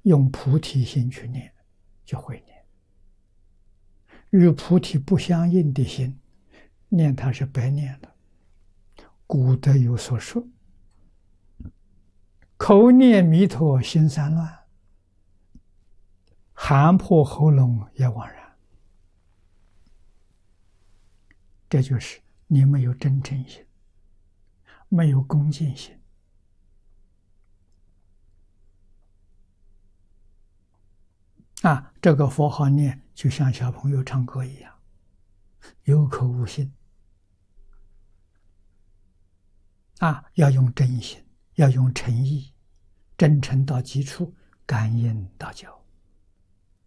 用菩提心去念，就会念。与菩提不相应的心，念它是白念的。古德有所说：口念弥陀心散乱，喊破喉咙也枉然。这就是你没有真诚心，没有恭敬心。这个佛号念就像小朋友唱歌一样，有口无心。要用真心，要用诚意，真诚到基础，感应到教。